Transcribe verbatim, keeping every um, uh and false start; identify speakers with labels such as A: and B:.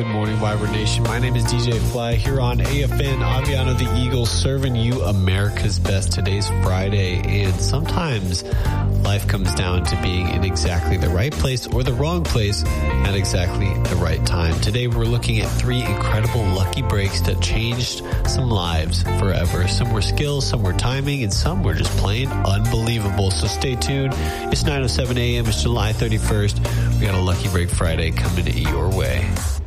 A: Good morning, Vibrant Nation. My name is D J Fly here on A F N, Aviano the Eagle, serving you America's best. Today's Friday, and sometimes life comes down to being in exactly the right place or the wrong place at exactly the right time. Today, we're looking at three incredible lucky breaks that changed some lives forever. Some were skills, some were timing, and some were just plain unbelievable. So stay tuned. It's nine oh seven a.m. It's July thirty-first. We got a Lucky Break Friday coming your way.